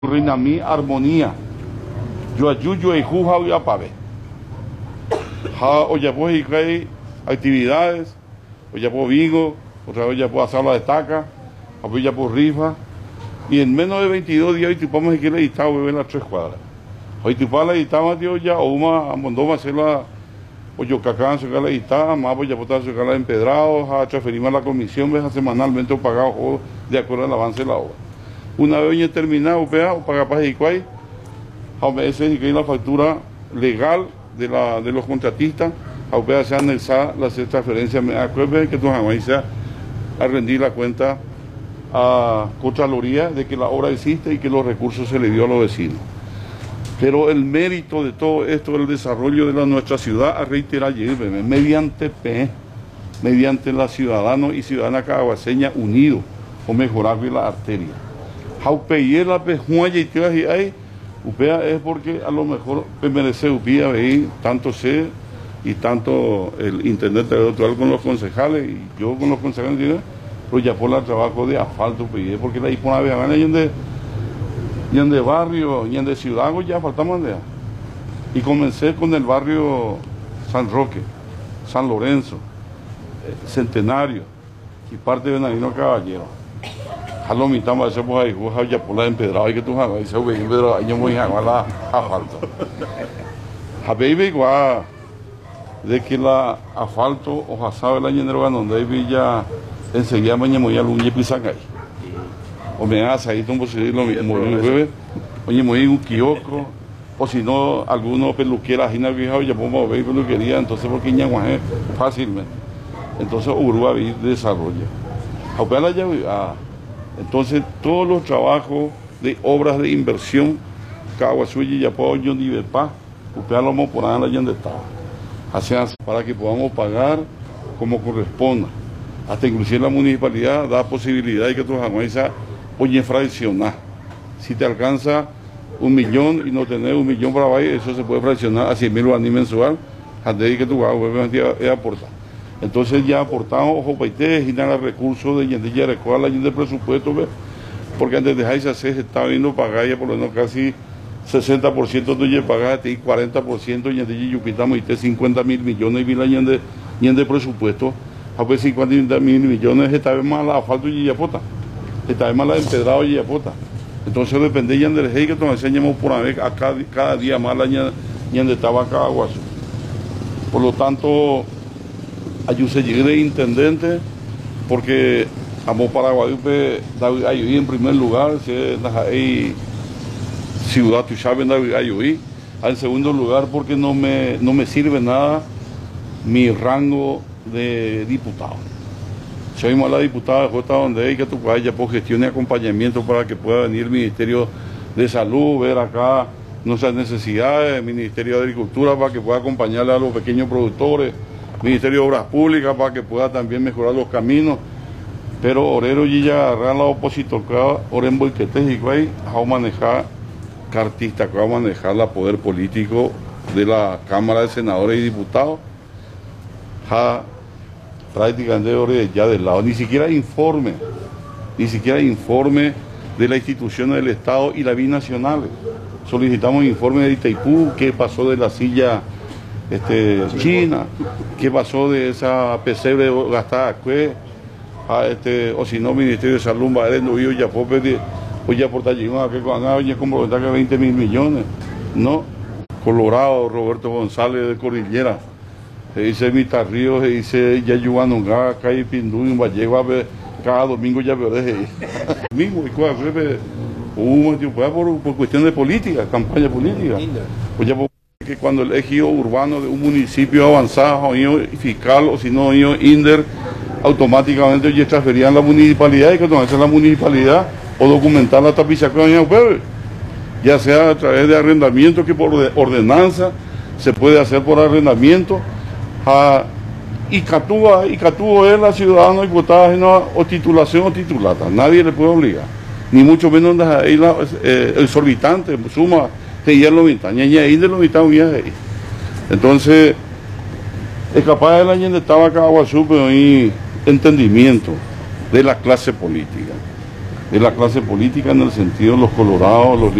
Rinami armonía. Yo ayuyo y juja y apabe. Oyapo y hay actividades, oyapo bingo, otra vez oyapo asala de estaca, oyapo rifa. Y en menos de 22 días hoy tipamos que le editaba en las 3 cuadras. Hoy tipamos la editaba tío ya o una mondoma hacer la Oyocacán se la editaba, más oyapo se la empedrado, a transferirme a la comisión, veja semanalmente o pagado de acuerdo al avance de la obra. Una vez ya terminado, o paga para Jicuay, a veces que la factura legal de los contratistas, a veces se anexar las transferencias, a veces que nos avance a rendir la cuenta a Contraloría de que la obra existe y que los recursos se le dio a los vecinos. Pero el mérito de todo esto, el desarrollo de nuestra ciudad, a reiterar, mediante la ciudadanos y ciudadana caguaseña unidos, o mejorar la arteria. Jaupeyer la pejuaya y tías y hay, upea es porque a lo mejor merece upía veí tanto sé y tanto el internet electoral con los concejales y yo con los concejales, pues ya por el trabajo de asfalto upea, porque la hispana vegana y en de barrio y en de ciudad ya faltamos de. Y comencé con el barrio San Roque, San Lorenzo, Centenario y parte de Benavino Caballero. Halo mitad más se puede ir ya por la empedrada y que tú hagas y se ve empedrada y yo voy a la asfalto. Habéis igual de que la asfalto o sabe la llenera donde hay villa enseguida mañana muy al uñe pisacay. O me hace ahí un posible lo mismo oye muy un kiosco o si no alguno peluquera ajena vieja ya podemos ver peluquería entonces porque ñaguaje fácilmente. Entonces Uruguay desarrolla. Entonces todos los trabajos de obras de inversión Caguasuyi y Apoyo y Bepa, lo vamos a poner allá donde está. Así para que podamos pagar como corresponda. Hasta inclusive la municipalidad da posibilidad de que tu jamoiza oye fraccionar. Si te alcanza 1 millón y no tenés 1 millón para ahí, eso se puede fraccionar a 100.000 guaraní mensual, hasta ahí que tu a aportar. Entonces ya aportamos, ojo, paité, generar recursos de Yendilla Recoa, la de presupuesto, ¿ves? Porque antes de dejarse hacer, se estaba viendo pagar ya por lo menos casi 60% de pagar, y 40% Yendilla Yupitamo y 50.000 millones y de presupuesto, a ver 50.000 millones, esta vez más la asfalto y yapota, esta vez más la empedrado y yapota. Entonces depende de Yendel Hey, que nos enseñamos por una vez a cada día más la Yende Tabaca Aguaso. Por lo tanto, ayúdese de intendente, porque Amor Paraguayupe, David Ayuí en primer lugar, Ciudad Tuxabe David Ayuí. En segundo lugar, porque no me sirve nada mi rango de diputado. Soy mala diputada de J donde hay que tu vaya por gestión y acompañamiento para que pueda venir el Ministerio de Salud, ver acá nuestras necesidades, el Ministerio de Agricultura para que pueda acompañarle a los pequeños productores, Ministerio de Obras Públicas para que pueda también mejorar los caminos, pero Orero y ya agarrar la opositor, Oren Boiquetes y Guay, a manejar cartista, que va a manejar la poder político de la Cámara de Senadores y Diputados, prácticamente ya del lado, ni siquiera informe de las instituciones del Estado y las binacionales. Solicitamos informe de Itaipú, qué pasó de la silla China, qué pasó de esa pesebre gastada o si no, Ministerio de Salud, no ya pues ya por Tallín, que ya como que 20.000 millones, no. Colorado, Roberto González de Cordillera, se dice Mita Ríos, se dice Yayuanongá, Calle Pindú, en Vallejo, cada domingo ya veo mismo, y por cuestión de política, campaña política. Pues ya que cuando el ejido urbano de un municipio avanzado, o fiscal, o si no, INDER, automáticamente ya transferían la municipalidad y que entonces la municipalidad o documentar la tapización, ya sea a través de arrendamiento, que por ordenanza se puede hacer por arrendamiento, y Catúo es la ciudadana diputada o titulación o titulata, nadie le puede obligar, ni mucho menos el exorbitante, suma, que ya lo mitad, entonces, es capaz de la gente estaba acá Aguasú, pero hay entendimiento de la clase política. de la clase política en el sentido de los colorados, los